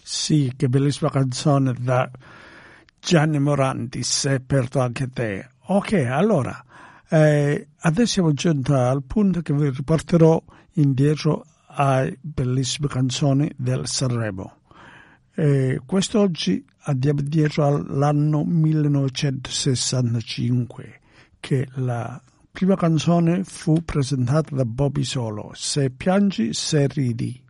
Sì, che bellissima canzone da Gianni Morandi, Se perdo anche te. Ok, allora, adesso siamo giunti al punto che vi riporterò indietro alle bellissime canzoni del Sanremo. Quest'oggi andiamo dietro all'anno 1965, che la prima canzone fu presentata da Bobby Solo, Se piangi, se ridi.